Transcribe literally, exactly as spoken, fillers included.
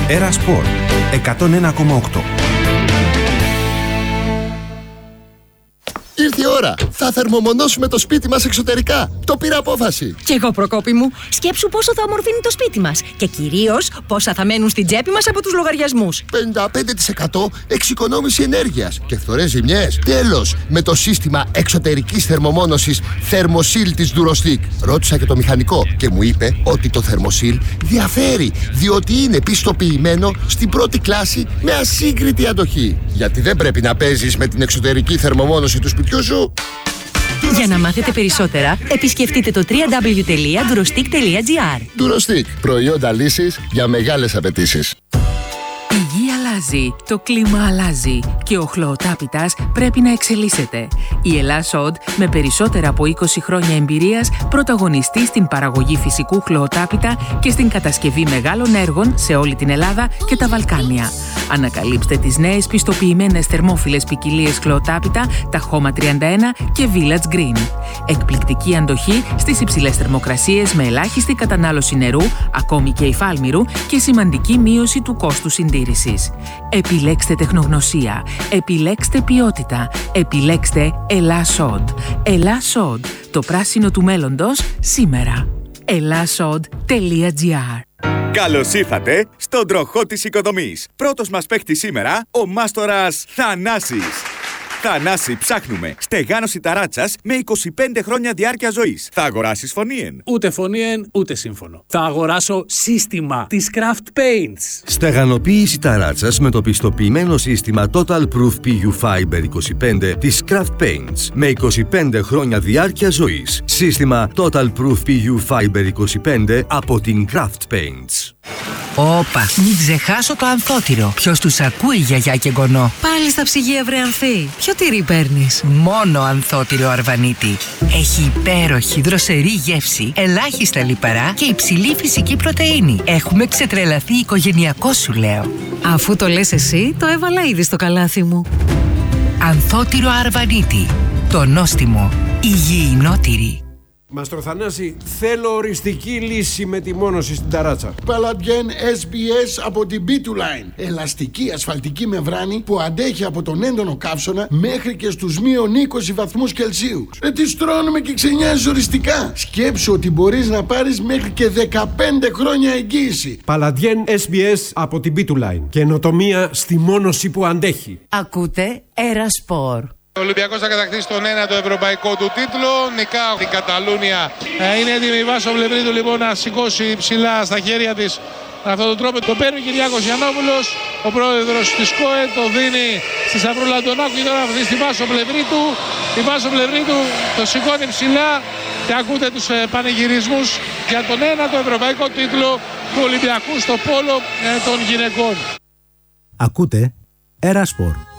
Ερασπορ εκατόν ένα κόμμα οκτώ. Ήρθε η ώρα. Θα θερμομονώσουμε το σπίτι μας εξωτερικά. Το πήρα απόφαση. Κι εγώ, Προκόπη μου. Σκέψου πόσο θα ομορφύνει το σπίτι μας. Και κυρίως πόσα θα μένουν στην τσέπη μας από τους λογαριασμούς. πενήντα πέντε τοις εκατό εξοικονόμηση ενέργειας και φθορές ζημιές. Τέλος, με το σύστημα εξωτερικής θερμομόνωσης Thermosil της Durostic. Ρώτησα και το μηχανικό και μου είπε ότι το Thermosil διαφέρει, διότι είναι πιστοποιημένο στην πρώτη κλάση με ασύγκριτη αντοχή. Γιατί δεν πρέπει να παίζεις με την εξωτερική θερμομόνωση του σπιτιού σου. Για να μάθετε περισσότερα, επισκεφτείτε το double-u double-u double-u τελεία durostic τελεία gr. Durostic, προϊόντα λύσης για μεγάλες απαιτήσεις. Η γη αλλάζει, το κλίμα αλλάζει και ο χλωοτάπητας πρέπει να εξελίσσεται. Η Ελλάς-Οντ, με περισσότερα από είκοσι χρόνια εμπειρίας, πρωταγωνιστεί στην παραγωγή φυσικού χλωοτάπητα και στην κατασκευή μεγάλων έργων σε όλη την Ελλάδα και τα Βαλκάνια. Ανακαλύψτε τις νέες πιστοποιημένες θερμόφιλες ποικιλίες χλωοτάπητα, τα Χώμα τριάντα ένα και Village Green. Εκπληκτική αντοχή στις υψηλές θερμοκρασίες με ελάχιστη κατανάλωση νερού, ακόμη και υφάλμυρου, και σημαντική μείωση του κόστου συντήρησης. Επιλέξτε τεχνογνωσία, επιλέξτε ποιότητα, επιλέξτε Ελλάς-Οντ. Ελλάς-Οντ, το πράσινο του μέλλοντος σήμερα. ελλάσοντ τελεία gr. Καλώς ήρθατε στον τροχό της οικοδομής. Πρώτος μας παίχτης σήμερα, ο μάστορας Θανάσης. Θανάση, ψάχνουμε στεγάνωση ταράτσας με είκοσι πέντε χρόνια διάρκεια ζωής. Θα αγοράσεις φωνήεν? Ούτε φωνήεν, ούτε σύμφωνο. Θα αγοράσω σύστημα της Craft Paints. Στεγανοποίηση ταράτσας με το πιστοποιημένο σύστημα Total Proof πι γιου Fiber είκοσι πέντε της Craft Paints με είκοσι πέντε χρόνια διάρκεια ζωής. Σύστημα Total Proof πι γιου Fiber είκοσι πέντε από την Craft Paints. Όπα, μην ξεχάσω το ανθότυρο. Ποιος τους ακούει, γιαγιά και γονό? Πάλι στα ψυγεία, βρε Ανθή. Ποιο τυρί παίρνεις? Μόνο ανθότυρο Αρβανίτη. Έχει υπέροχη δροσερή γεύση, ελάχιστα λιπαρά και υψηλή φυσική πρωτεΐνη. Έχουμε ξετρελαθεί οικογενειακό, σου λέω. Αφού το λες εσύ, το έβαλα ήδη στο καλάθι μου. Ανθότυρο Αρβανίτη. Το νόστιμο. Υγιεινότυρη. Μαστρο Θανάση, θέλω οριστική λύση με τη μόνωση στην ταράτσα. Παλαντιέν ες μπι ες από την μπι του Line. Ελαστική ασφαλτική μεμβράνη που αντέχει από τον έντονο καύσωνα μέχρι και στους μείον είκοσι βαθμούς Κελσίου. Ε, τη στρώνουμε και ξενιάζει οριστικά. Σκέψου ότι μπορείς να πάρεις μέχρι και δεκαπέντε χρόνια εγγύηση. Παλαντιέν ες μπι ες από την μπι του Line. Καινοτομία στη μόνωση που αντέχει. Ακούτε Ερασπορ. Ο Ολυμπιακός θα κατακτήσει τον ένατο ευρωπαϊκό του τίτλο. Νικά την Καταλούνια. Είναι έτοιμη η Βάσο Βλευρίδου λοιπόν να σηκώσει ψηλά στα χέρια της με αυτόν τον τρόπο. Το παίρνει ο Κυριάκος Γιαννόπουλος, ο πρόεδρος της ΚΟΕ, το δίνει στη Σαβρούλα Αντωνάκου και τώρα αυτή στη Βάσο Βλευρίδου. Η Βάσο Βλευρίδου το σηκώνει ψηλά και ακούτε τους πανηγυρισμούς για τον ένατο ευρωπαϊκό τίτλο του Ολυμπιακού στο πόλο των γυναικών. Ακούτε Ερασπορ.